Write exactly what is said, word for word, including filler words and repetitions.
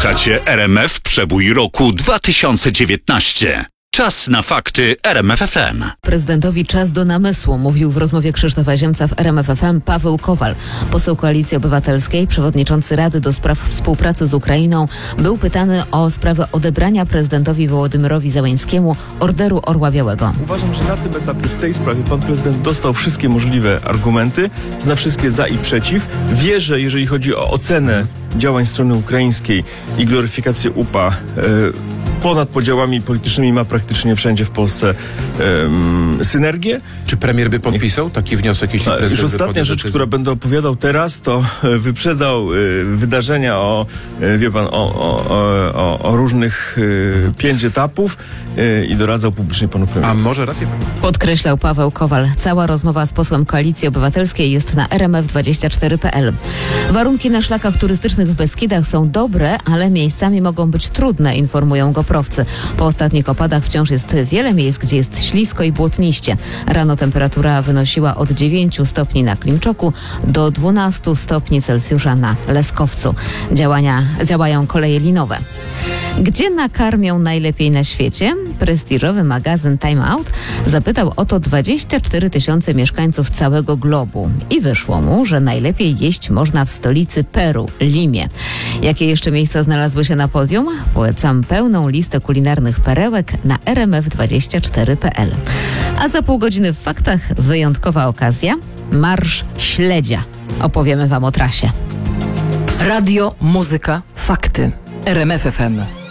Słuchacie R M F Przebój roku dwa tysiące dziewiętnaście. Czas na fakty R M F F M. Prezydentowi czas do namysłu, mówił w rozmowie Krzysztofa Ziemca w R M F F M Paweł Kowal. Poseł Koalicji Obywatelskiej, przewodniczący Rady do Spraw Współpracy z Ukrainą, był pytany o sprawę odebrania prezydentowi Wołodymyrowi Zełenskiemu Orderu Orła Białego. Uważam, że na tym etapie, w tej sprawie, pan prezydent dostał wszystkie możliwe argumenty, zna wszystkie za i przeciw. Wie, że jeżeli chodzi o ocenę działań strony ukraińskiej i gloryfikację U P A, yy, ponad podziałami politycznymi ma praktycznie wszędzie w Polsce um, synergię. Czy premier by podpisał taki wniosek, jeśli prezydent Już ostatnia rzecz, decyzję? która będę opowiadał teraz, to wyprzedzał y, wydarzenia o, y, wie pan, o, o, o, o różnych y, pięć etapów y, i doradzał publicznie panu premierowi. A może rację? Podkreślał Paweł Kowal. Cała rozmowa z posłem Koalicji Obywatelskiej jest na r m f dwadzieścia cztery kropka p l. Warunki na szlakach turystycznych w Beskidach są dobre, ale miejscami mogą być trudne, informują goprowcy. Po ostatnich opadach wciąż jest wiele miejsc, gdzie jest ślisko i błotniście. Rano temperatura wynosiła od dziewięciu stopni na Klimczoku do dwunastu stopni Celsjusza na Leskowcu. Działania, działają koleje linowe. Gdzie nakarmią najlepiej na świecie? Prestiżowy magazyn Time Out zapytał o to dwadzieścia cztery tysiące mieszkańców całego globu i wyszło mu, że najlepiej jeść można w stolicy Peru, Limie. Jakie jeszcze miejsca znalazły się na podium? Polecam pełną listę kulinarnych perełek na r m f dwadzieścia cztery kropka p l. A za pół godziny w faktach wyjątkowa okazja – Marsz Śledzia. Opowiemy wam o trasie. Radio, muzyka, fakty. R M F F M.